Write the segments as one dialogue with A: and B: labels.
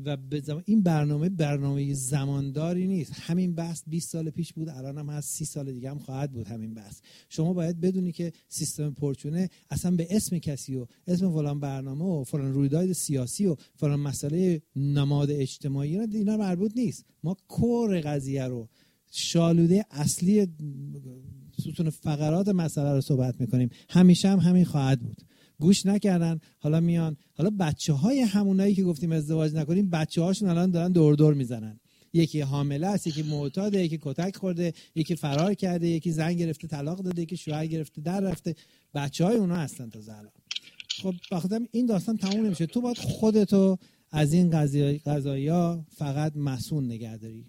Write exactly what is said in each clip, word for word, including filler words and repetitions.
A: و این برنامه برنامه زمانداری نیست. همین بحث بیست سال پیش بود، الان هم هست، سی سال دیگه هم خواهد بود همین بحث. شما باید بدونی که سیستم پرچونه اصلا به اسم کسی و اسم فلان برنامه و فلان رویداد سیاسی و فلان مسئله نماد اجتماعی اینا مربوط نیست. ما کور قضیه رو، شالوده اصلی ستون فقرات مسئله رو صحبت میکنیم. همیشه هم همین خواهد بود. گوش نکردن، حالا میان، حالا بچه های همونایی که گفتیم ازدواج نکنیم، بچه هاشون الان دارن دور دور میزنن. یکی حامله است، یکی معتاده، یکی کتک خورده، یکی فرار کرده، یکی زن گرفته طلاق داده، یکی شوهر گرفته در رفته. بچه های اونا هستن تا الان. خب بخاطر این داستان تموم نمیشه. تو باید خودتو از این قضیه قضایا فقط مسئول نگه داری.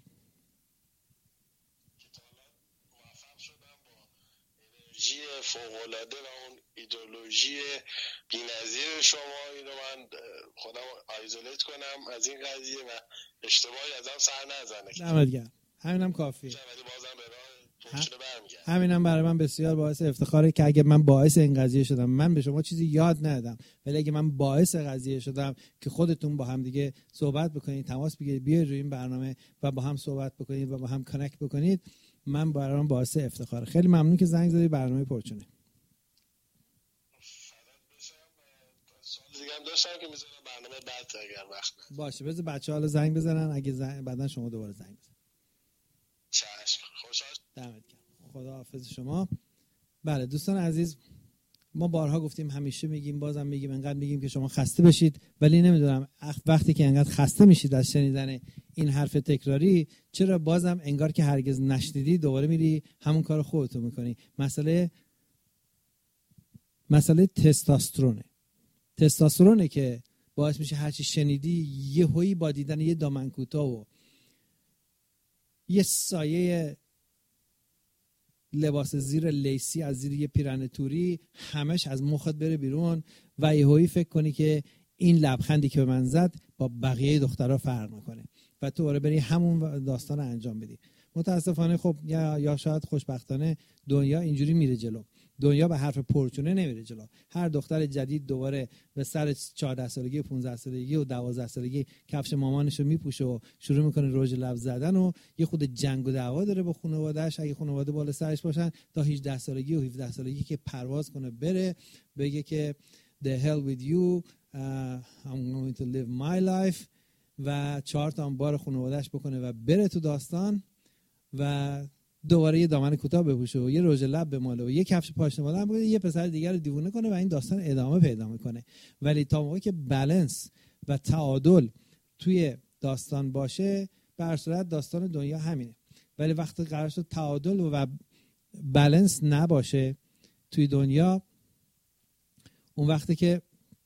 B: فوق‌العاده و اون ایدئولوژی بی‌نظیر شما، اینو من خودم آیزولیت کنم از این قضیه و اشتباهی ازم سر نزنه.
A: دمت گرم. همینم کافیه.
B: ولی بازم به راه پرچونه برمیگردم.
A: همینم برای من بسیار باعث افتخاره که اگه من باعث این قضیه شدم، من به شما چیزی یاد ندادم، ولی اگه من باعث قضیه شدم که خودتون با هم دیگه صحبت بکنید، تماس بگیرید، بیاید روی این برنامه و با هم صحبت بکنید و با هم کانکت بکنید، من برام باعث افتخاره. خیلی ممنون که زنگ زدی برنامه پرچونه.
B: داشتم که میذارم برنامه بعد اگر وقت نه
A: باشه. بذار بچه‌ها حالا زنگ بزنن، اگه زنگ بعدن شما دوباره زنگ بزن.
B: چشم. خوشحال
A: دمت گرم. خدا حافظ شما. بله دوستان عزیز، ما بارها گفتیم، همیشه میگیم، بازم میگیم، انقدر میگیم که شما خسته بشید، ولی نمیدونم وقتی که انقدر خسته میشید از شنیدن این حرف تکراری، چرا بازم انگار که هرگز نشنیدی دوباره میری همون کار خودتو میکنی. مسئله مسئله تستوسترونه. تستوسترونه که باعث میشه هرچی شنیدی یه هویی با دیدن یه دامن کوتاه و یه سایه لباس زیر لیسی از زیر یه پیرن توری همش از مخت بره بیرون و یه هویی فکر کنی که این لبخندی که به من زد با بقیه دخترها فرق میکنه و تو دوباره بری همون داستان رو انجام بدی. متاسفانه خب یا یا شاید خوشبختانه دنیا اینجوری میره جلو. دنیا به حرف پرچونه نمیره جلو. هر دختر جدید دوباره به سر چهارده سالگی، پانزده سالگی و دوازده سالگی کفش مامانش رو میپوشه و شروع میکنه رژ لب زدن و یه خود جنگ و دعوا داره با خانواده‌اش، اگه خانواده بالا سرش باشن، تا هجده سالگی و هفده سالگی که پرواز کنه بره بگه که the hell with you uh, I'm going to live my life و چهار تا بار خانواده‌اش بکنه و بره تو داستان و دوباره یه دامن کوتاه بپوشه و یه رژ لب بماله و یه کفش پاشنه بالا بگیره، یه پسر دیگر رو دیوونه کنه و این داستان ادامه پیدا میکنه. ولی تا موقعی که بالانس و تعادل توی داستان باشه، به هر صورت داستان دنیا همینه. ولی وقتی قرار شد تعادل و بالانس نباشه توی دنیا، اون وقتی که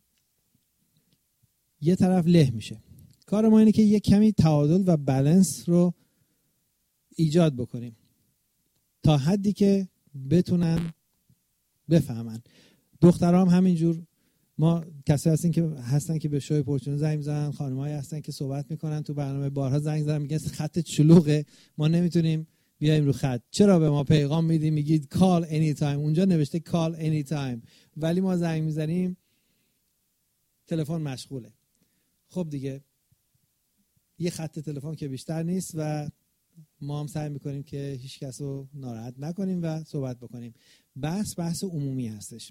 A: یه طرف له میشه. کار ما اینه که یه کمی تعادل و بالانس رو ایجاد بکنیم تا حدی که بتونن بفهمن. دخترها هم همینجور. ما کسی هستن که هستن که به شوی پرچونه زنگ میزنن، خانمایی هستن که صحبت میکنن تو برنامه، بارها زنگ زدن میگن خط شلوغه، ما نمیتونیم بیایم رو خط. چرا به ما پیغام میدید میگید call anytime؟ اونجا نوشته call anytime ولی ما زنگ میزنیم تلفن مشغوله. خب دیگه یه خط تلفن که بیشتر نیست و ما هم سعی میکنیم که هیچ کس رو ناراحت نکنیم و صحبت بکنیم. بحث بحث عمومی هستش.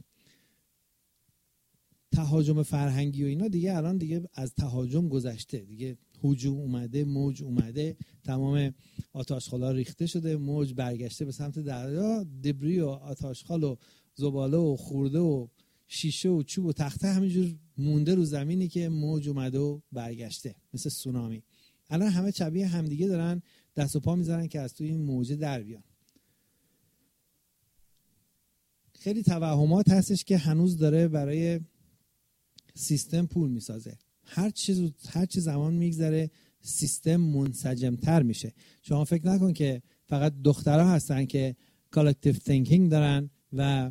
A: تهاجم فرهنگی و اینا دیگه الان دیگه از تهاجم گذشته، دیگه هجوم اومده، موج اومده، تمام آتشخالا ریخته شده، موج برگشته به سمت دریا، دبری و آتشخال و زباله و خورده و شیشه و چوب و تخته همینجور مونده رو زمینی که موج اومده و برگشته، مثل سونامی. الان همه شبیه همدیگه دارن دست و پا میذارن که از توی این موجه در بیان. خیلی توهمات هستش که هنوز داره برای سیستم پول میسازه. هر چیز هر چیز زمان میگذره سیستم منسجمتر میشه. شما فکر نکن که فقط دخترها هستن که کالکتیو تینکینگ دارن و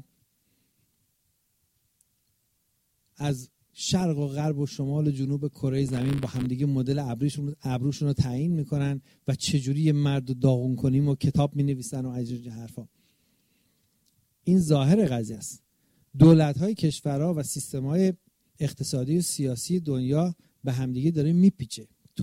A: از شرق و غرب و شمال و جنوب کره زمین با همدیگه مدل ابروشون ابروشون رو تعیین میکنن و چجوری یه مرد رو داغون کنیم و کتاب مینویسن و از این حرفا. این ظاهر قضیه است. دولت‌های کشورها و سیستم‌های اقتصادی و سیاسی دنیا به همدیگه داره میپیچه.